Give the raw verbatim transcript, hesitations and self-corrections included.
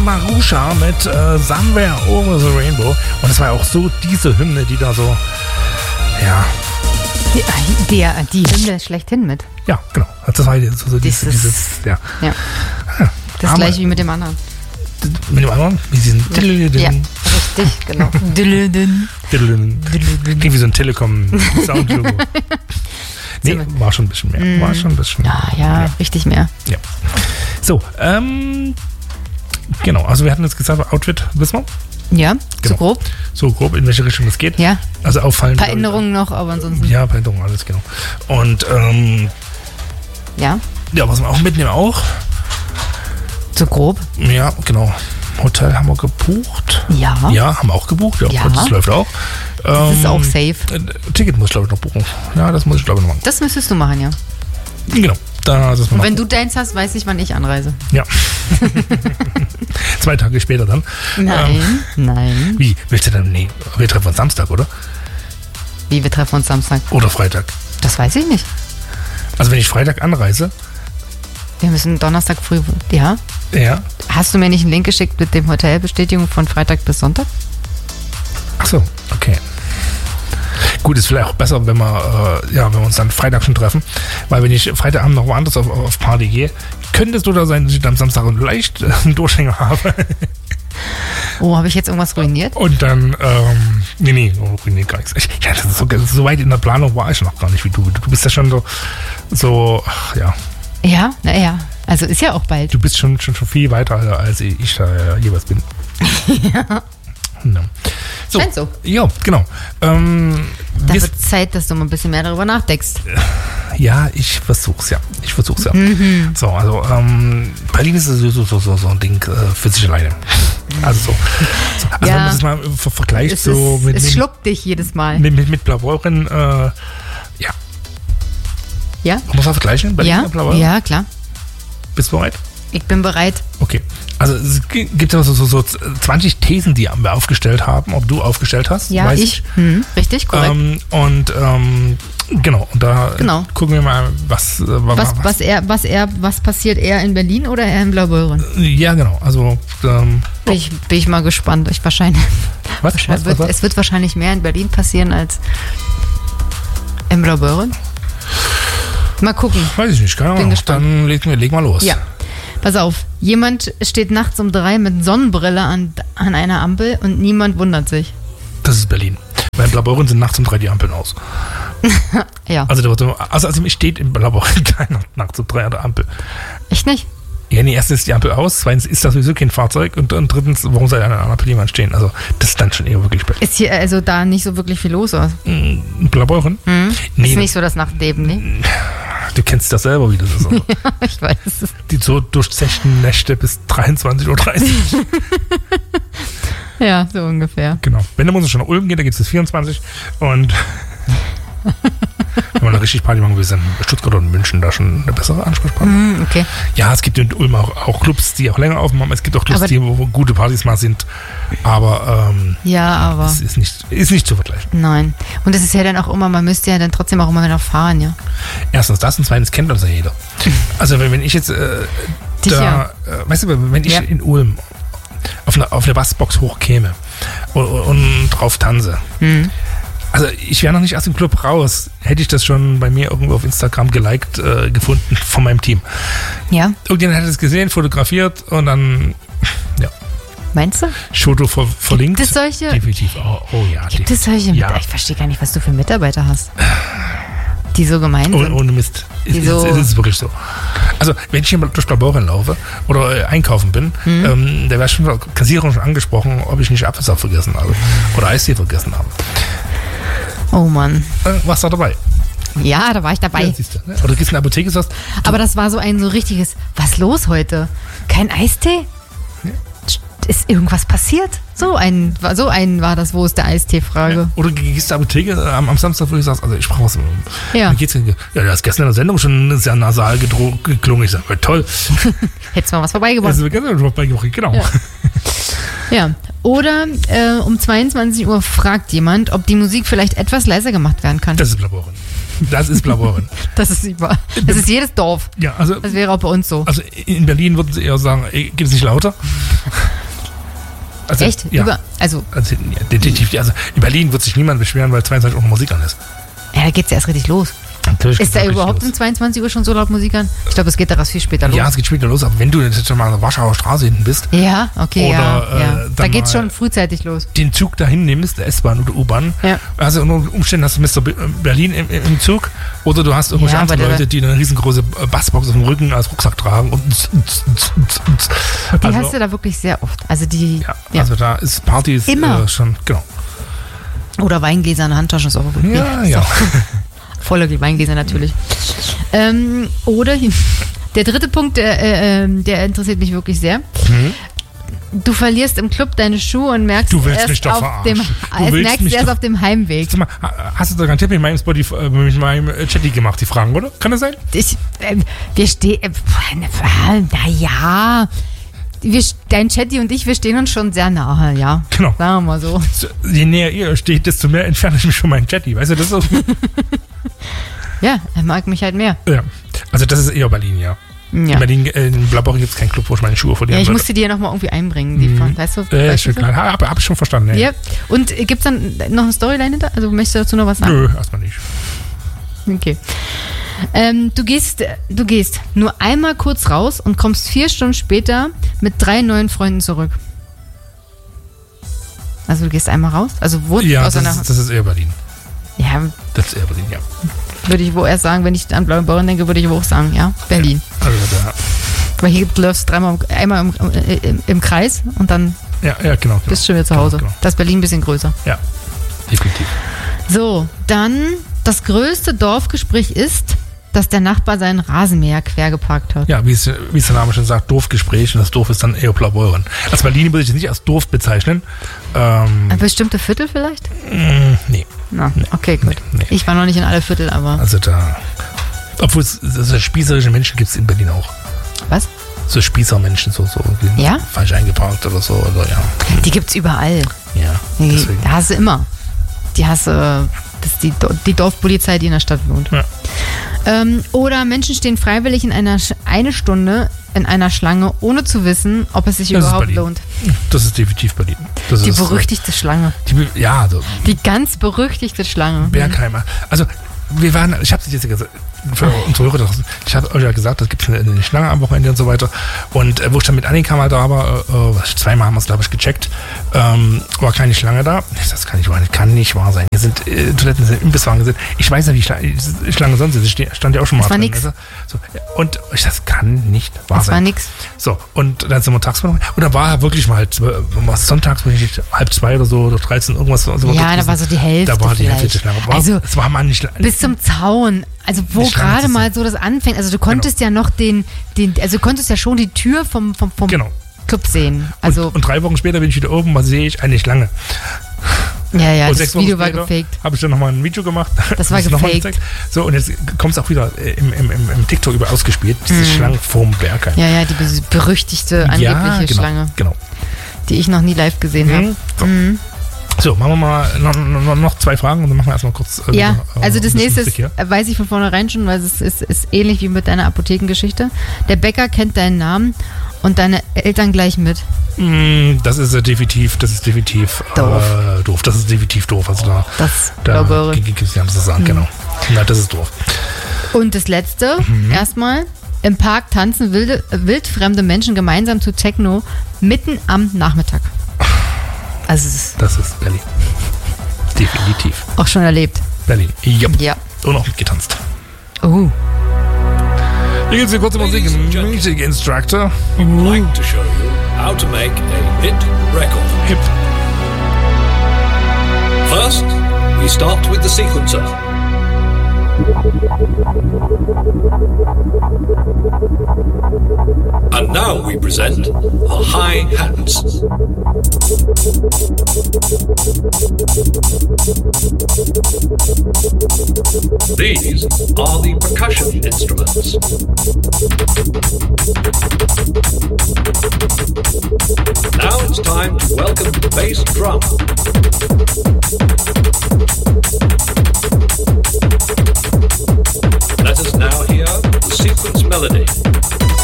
Marusha mit äh, Somewhere Over the Rainbow. Und das war ja auch so diese Hymne, die da so, ja. Die, der, die Hymne schlechthin mit. Ja, genau. Das war so, so dieses, Dieses, dieses, ja. ja. ja. Das Aber, gleiche wie mit dem anderen. Mit dem anderen? Wie diesen Ja, richtig, genau. Klingt wie so ein Telekom-Soundlogo. Nee, war schon ein bisschen mehr. War schon ein bisschen ja, ja, ja, richtig mehr. Ja. So, ähm, genau. Also wir hatten jetzt gesagt, Outfit, wissen wir? Ja, Genau. so grob. So grob, in welche Richtung es geht. Ja. Also auffallen. Ein paar Änderungen noch, aber ansonsten. Ja, ein paar Änderungen, alles genau. Und, ähm, Ja. ja, was wir auch mitnehmen auch. So grob. Ja, genau. Hotel haben wir gebucht. Ja. Ja, haben wir auch gebucht. Ja, Ja. das läuft auch. Das ist Ähm, auch safe. äh, Ticket muss ich, glaube ich, noch buchen. Ja, das muss ich, glaube ich, noch machen. Das müsstest du machen, ja. Genau. Da, das Und wenn du deins hast, weiß ich, wann ich anreise. Ja. Zwei Tage später dann. Nein, Ähm, nein. wie? Willst du dann? Nee, wir treffen uns Samstag, oder? Wie, wir treffen uns Samstag? Oder Freitag. Das weiß ich nicht. Also wenn ich Freitag anreise, Wir müssen Donnerstag früh. Ja? ja. Hast du mir nicht einen Link geschickt mit dem Hotelbestätigung von Freitag bis Sonntag? Ach so, okay. Gut, ist vielleicht auch besser, wenn wir, äh, ja, wenn wir uns dann Freitag schon treffen. Weil wenn ich Freitagabend noch woanders auf, auf Party gehe, könnte es oder sein, dass ich dann am Samstag leicht äh, einen Durchhänger habe. Oh, habe ich jetzt irgendwas ruiniert? Und dann, ähm, nee, nee, oh, ruiniert gar nichts. Ich, ja, das ist so, so weit in der Planung war ich noch gar nicht wie du. Du bist ja schon so, so ach, ja. Ja, naja. Also ist ja auch bald. Du bist schon, schon, schon viel weiter, als ich da äh, jeweils bin. Ja. No. So. Scheint so. Ja, genau. Ähm, Da wir- wird Zeit, dass du mal ein bisschen mehr darüber nachdenkst. Ja, ich versuch's ja. Ich versuch's ja. Mhm. So, also ähm, Berlin ist so, so, so, so, so ein Ding äh, für sich alleine. Also so. so also Ja. wenn man das mal ver vergleicht Es, so ist, mit, es mit, schluckt dich jedes Mal. mit, mit, mit Blaubeuren, äh, ja. Ja? Muss man vergleichen? Berlin Ja? und Blaubeuren? Ja, klar. Bist du bereit? Ich bin bereit. Okay. Also es gi- gibt ja so, so, so zwanzig Thesen, die wir aufgestellt haben, ob du aufgestellt hast. Ja, weiß ich. Hm, richtig, korrekt. Ähm, und ähm, genau, und da Genau. gucken wir mal, was, äh, was, was, er, was, er, was passiert eher in Berlin oder eher in Blaubeuren? Ja, genau. Also ähm, Bin ich, bin ich mal gespannt. Ich wahrscheinlich, was, was, was, wird, was? es wird wahrscheinlich mehr in Berlin passieren als in Blaubeuren. Mal gucken. Weiß ich nicht, keine Bin Ahnung. gespannt. Dann leg, leg mal los. Ja. Pass auf, jemand steht nachts um drei mit Sonnenbrille an, an einer Ampel und niemand wundert sich. Das ist Berlin. Weil in Blaubeuren sind nachts um drei die Ampeln aus. Ja, Also, da wird so- also, also mir steht in Blaubeuren keiner nachts um drei an der Ampel. echt nicht? Ja, nee, erstens ist die Ampel aus, zweitens ist das sowieso kein Fahrzeug und, und drittens, warum soll an der Ampel jemand stehen? Also, das ist dann schon eher wirklich Berlin. Ist hier also da nicht so wirklich viel los, oder? In Blaubeuren? Hm? Nee, Ist nicht so das Nachtleben, ne? du kennst das selber, wie das ist. Also. Ja, ich weiß es. Die so durchzechten Nächte bis dreiundzwanzig Uhr dreißig. Ja, so ungefähr. Genau. Wenn der muss schon nach Ulm gehen, da gibt es bis vierundzwanzig. Und wenn man da richtig Party machen will, sind Stuttgart und München da schon eine bessere Ansprechpartner. Hm, okay. Ja, es gibt in Ulm auch, auch Clubs, die auch länger aufmachen. Es gibt auch Clubs, Aber- die, wo, wo gute Partys mal sind. Aber ähm, Ja, aber es ist nicht, ist nicht zu vergleichen. nein. Und es ist ja dann auch immer, man müsste ja dann trotzdem auch immer noch fahren, ja. Erstens das und zweitens kennt das ja jeder. Also wenn, wenn ich jetzt äh, Dich da, ja. äh, weißt du, wenn ich Ja. in Ulm auf eine, auf eine Bassbox hochkäme und, und drauf tanze, Hm. also ich wäre noch nicht aus dem Club raus, hätte ich das schon bei mir irgendwo auf Instagram geliked äh, gefunden von meinem Team. Ja, Irgendjemand hat es gesehen, fotografiert und dann ja, meinst du? Foto ver verlinkt. Gibt es solche, Definitiv. Oh, oh ja. gibt es solche Ja. Mit- Ich verstehe gar nicht, was du für Mitarbeiter hast. Die so gemein Oh, sind. ohne Mist. Es, Die so- es, es ist wirklich so. Also, wenn ich hier mal durch Blaubeuren laufe oder äh, einkaufen bin, Mhm. ähm, da wäre schon von der Kassiererin schon angesprochen, ob ich nicht Apfelsaft vergessen habe oder Eistee vergessen habe. Oh Mann. Äh, warst du da dabei? Ja, da war ich dabei. Ja, siehst du, ne? Oder du gehst in die Apotheke und sagst, Aber das war so ein so richtiges, was los heute? Kein Eistee? Ist irgendwas passiert? So ein, so ein war das, wo ist der Eistee-Frage? oder du gehst in die Apotheke äh, am, am Samstag, wo du sagst, also ich brauche was. Ja. Dann geht's, ja, du hast gestern in der Sendung schon sehr nasal gedro- geklungen. Ich sage, ja, toll. Hättest mal was Das vorbeigebracht. ist gestern schon vorbeigebracht, genau. Ja. Ja. Oder äh, um zweiundzwanzig Uhr fragt jemand, ob die Musik vielleicht etwas leiser gemacht werden kann. Das ist Blaubeuren. Das ist Blaubeuren. Das ist überall. Das ist jedes Dorf. Ja, also, Das wäre auch bei uns so. also in Berlin würden sie eher sagen, ey, geht es nicht lauter? Also, Echt? Ja. Über, also, Also, ja, definitiv. Also in Berlin wird sich niemand beschweren, weil zweiundzwanzig Uhr Musik an ist. ja, da geht's ja erst richtig los. Natürlich Ist da geht's überhaupt los. um zweiundzwanzig Uhr schon so laut Musik an? Ich glaube, es geht da erst viel später los. Ja, es geht später los, aber wenn du jetzt schon mal an der Warschauer Straße hinten bist, Ja, okay, Oder, ja. äh, ja. dann Da geht's mal- schon frühzeitig los. den Zug dahin nimmst, der S-Bahn oder U-Bahn, Ja. also unter Umständen hast du Mister Be- Berlin im, im Zug oder du hast irgendwelche Ja, anderen aber der- Leute, die eine riesengroße Bassbox auf dem Rücken als Rucksack tragen und Die also, hast du da wirklich sehr oft. Also die, ja, ja. also da ist Partys Immer. Äh, schon, genau. Oder Weingläser in der Handtasche ist auch gut. Ja, ist ja. auch voller Weingläser natürlich. Ähm, oder der dritte Punkt, der, äh, ähm, der interessiert mich wirklich sehr. Mhm. Du verlierst im Club deine Schuhe und merkst Du willst erst mich doch auf dem, verarschen. Du es willst merkst mich erst doch- auf dem Heimweg. Sag mal, hast du da garantiert mit meinem Spotify, äh, mit meinem äh, Chatty gemacht, die Fragen, oder? Kann das sein? Ich, äh, wir stehen, äh, naja, wir, dein Chatty und ich, wir stehen uns schon sehr nahe, ja. Genau. Sagen wir mal so. So, je näher ihr steht, desto mehr entferne ich mich von meinem Chatty. Weißt du, das ist so. Ja, er mag mich halt mehr. Ja. Also das ist eher Berlin, ja. In Ja, Berlin, äh, in Blaubach gibt es keinen Club, wo ich meine Schuhe ja verlieren ich würde. musste die ja nochmal irgendwie einbringen, die von, weißt du? Mhm. Ja, weißt ist schon du? klar. Hab, hab ich schon verstanden. Ja. Ja, und äh, gibt's dann noch eine Storyline hinter? Also möchtest du dazu noch was sagen? Nö, erstmal nicht. Okay. Ähm, du gehst, du gehst nur einmal kurz raus und kommst vier Stunden später mit drei neuen Freunden zurück. Also du gehst einmal raus? Also wo Ja, aus das einer, ist, das ist eher Berlin. ja, Das ist eher Berlin, ja. würde ich wohl erst sagen, wenn ich an Blauen Bauern denke, würde ich wohl auch sagen, ja, Berlin. Also da, Weil hier läufst du dreimal, im- einmal im, im, im Kreis und dann ja, ja, genau. genau. bist du schon wieder zu Hause. Genau, genau. Das ist Berlin ein bisschen größer. Ja, definitiv. So, dann das größte Dorfgespräch ist, dass der Nachbar seinen Rasenmäher quer geparkt hat. Ja, wie es, wie es der Name schon sagt, Dorfgespräch und das Dorf ist dann eher Blaubeuren. Also Berlin würde ich jetzt nicht als Dorf bezeichnen. Ähm, Ein bestimmte Viertel vielleicht? mh, nee, Na, okay, gut. nee. Ich war noch nicht in alle Viertel, aber. also da, obwohl es so spießerische Menschen gibt es in Berlin auch. Was? So Spießermenschen, so, so die Ja? falsch eingeparkt oder so, oder ja. Die gibt's überall. Ja, Die, deswegen. da hast du immer. Die hast du, das ist die, Do- die Dorfpolizei, die in der Stadt wohnt. Ja. Ähm, oder Menschen stehen freiwillig in einer Sch- eine Stunde in einer Schlange, ohne zu wissen, ob es sich Das ist überhaupt Berlin. lohnt. Das ist definitiv Berlin. Das Die ist, berüchtigte Schlange. Die, Be- ja, so Die ganz berüchtigte Schlange. Bergheimer. Also, wir waren, ich habe es jetzt gesagt, für unsere Hörer draußen, ich habe euch ja gesagt, es gibt eine, eine Schlange am Wochenende und so weiter. Und äh, wo ich dann mit Annika mal da war, äh, äh, zweimal haben wir es, glaube ich, gecheckt, ähm, war keine Schlange da. Das kann nicht wahr, das kann nicht wahr sein. Hier sind äh, Toiletten, sind Imbisswagen sind. Ich weiß ja, wie Schlange, Schlange sonst ist. Ich ste- stand ja auch schon mal Das war drin. nix. Also, so, ja, und ich, das kann nicht wahr Das sein. war nix. So, und dann sind wir tagsüber noch. Und da war er wirklich mal halt, war sonntags, bin ich halb zwei oder so, oder dreizehn, irgendwas. So Ja, da war so die Hälfte. Da war die Hälfte vielleicht. der Schlange. War, Also, es war mal nicht bis zum Zaun. Also wo Die Schlange gerade zu mal so das anfängt. Also du konntest ja noch den, den, also du konntest ja schon die Tür vom, vom, vom Genau. Club sehen. Also, und, und drei Wochen später bin ich wieder oben, was sehe ich? Eine Schlange. ja, ja, und das sechs Wochen Video war später gefaked. habe ich dann nochmal ein Video gemacht. Das war es noch mal gefaked. gezeigt. So, und jetzt kommt es auch wieder äh, im, im, im, im TikTok über ausgespielt, diese Schlange vorm Berg. Ja, ja, die be- berüchtigte angebliche ja, genau, Schlange, genau. die ich noch nie live gesehen habe. Mhm. So. so, machen wir mal noch, noch, noch zwei Fragen und dann machen wir erstmal kurz. Äh, Ja, wieder, äh, also das ein bisschen nächste Musik ist, weiß ich von vornherein schon, weil es ist, ist ähnlich wie mit deiner Apothekengeschichte. Der Bäcker kennt deinen Namen und deine Eltern gleich mit. Mm, Das ist äh, definitiv, das ist definitiv Doof. Äh, doof. Das ist definitiv doof. Also da, Das da glaube ich. gibt es ja zu sagen, genau. Na, das ist doof. Und das letzte, Mhm. erstmal, im Park tanzen wilde, wildfremde Menschen gemeinsam zu Techno mitten am Nachmittag. Also es ist Das ist Berlin. Definitiv. auch schon erlebt. Berlin. Yep. Ja. Und auch mitgetanzt. Oh. Hier gibt es eine kurze Musik. Ladies and gentlemen. Music Instructor. We would like to show you how to make a hit record. Hip. First, we start with the sequencer. And now we present the hi-hats. These are the percussion instruments. Now it's time to welcome the bass drum. Let us now hear the sequence melody.